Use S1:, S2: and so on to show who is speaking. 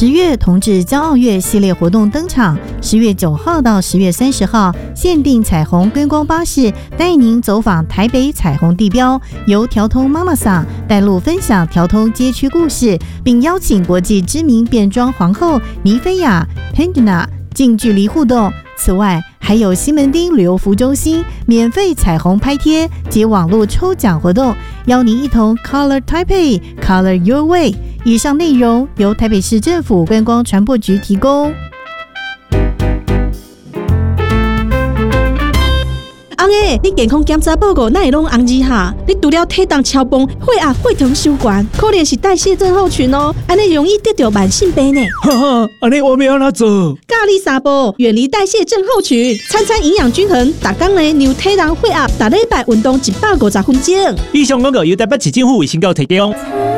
S1: 10月同志骄傲月系列活动登场，10月9号到10月30号，限定彩虹观光巴士带您走访台北彩虹地标，由调通妈妈桑带路分享调通街区故事，并邀请国际知名变装皇后尼菲亚 Pandana 近距离互动。此外，还有西门町旅游服中心免费彩虹拍贴及网络抽奖活动，邀您一同 Color Taipei Color Your Way。以上内容由台北市政府观光传播局提供。
S2: 翁诶，你健康检查报告哪会拢红字哈？你除了体重超磅、血压、血糖收悬，可能是代谢症候群哦，安尼容易得到慢性病呢。
S3: 哈哈，安尼我要安怎做？
S2: 咖喱沙煲，远离代谢症候群，餐餐营养均衡，逐工呢让体重血压，逐礼拜运动150分钟。
S3: 以上广告由台北市政府卫生局提供。